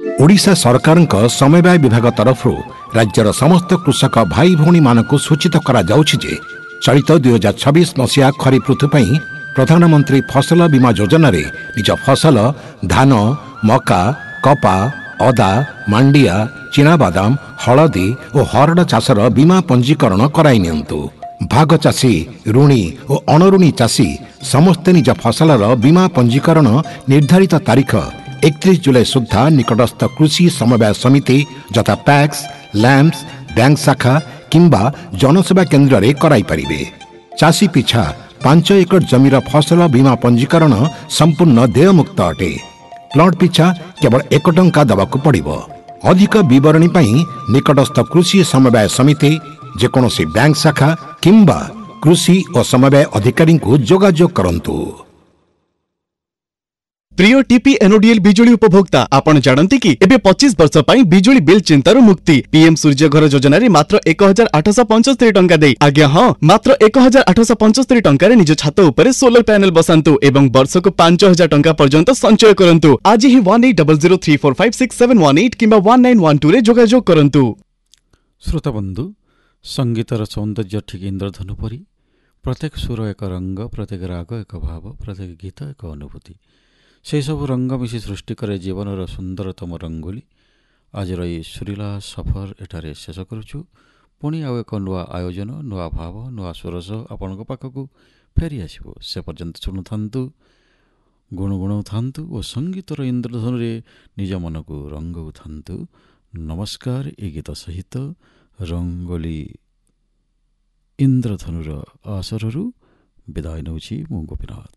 ओडिशा सरकारक समवाय विभाग तरफ राज्यर समस्त कृषक भाई भौणी मानकु सूचित करा जाउछि जे चलित 2026 मसीहा खरीफ ऋतु पई प्रधानमंत्री फसल बीमा योजना रे निज फसल धान मका कपा अदा मांडिया चिनाबादाम हलदी और हरड़ चाषर बीमा पंजीकरण कराई नियंतु। भाग चाषी ऋणी और अणऋणी चाषी समस्ते निज फसलर बीमा पंजीकरण निर्धारित तारीख 31 जुलाई सुधा निकटस्थ कृषि समवाय समिति यथा पैक्स लैम्प्स बैंक शाखा किंबा जनसेवा केन्द्र रे कराई परिबे। चाषी पिछा 5 एकड़ जमीर फसल बीमा पंजीकरण संपूर्ण देयमुक्त अटे। प्लॉट पिछा केवल 1 टंका दबाकू पड़िबो। अधिक विवरणी पई निकटस्थ कृषि समवाय समिति जेकोसी बैंक शाखा किंबा कृषि और समवाय अधिकारी को जोगाजोग करंतु। प्रिय टीपी एनओडीएल बिजुली उपभोक्ता आपण जानती कि एबे 25 वर्ष पई बिजुली बिल चिंतार मुक्ति पीएम सूर्य घर योजना रे मात्र 1875 टंका दे आज्ञा हां मात्र 1875 टंका रे निज छात ऊपर सोलर पैनल बसांतु एवं वर्ष को 5000 टंका पर्यंत संचय करंतु। आज ही 180034567118 किंबा 1912 रे जोगाजोग करंतु। श्रोता बंधु संगीतर सौंदर्य ठीक इंद्रधनु परी प्रत्येक सुर एक रंग प्रत्येक राग एक भाव प्रत्येक गीत एक अनुभूति से सब रंग मिशी सृष्टि करे जीवनर सुंदरतम रंगोली। आज रही सुरीला सफर एठारे शेष करुछु। पुणी आउ एक नुआ आयोजन नुआ भाव नुआ स्वरस आपण पाखक फेरी आसो से पर्यंत शुणुथांतु गुणगुण थांतु और संगीतर इंद्रधनु रे निज मन को रंग थांतु। नमस्कार ए गीत सहित रंगोली इंद्रधनुर आसरु विदाय नौछि मु गोपीनाथ।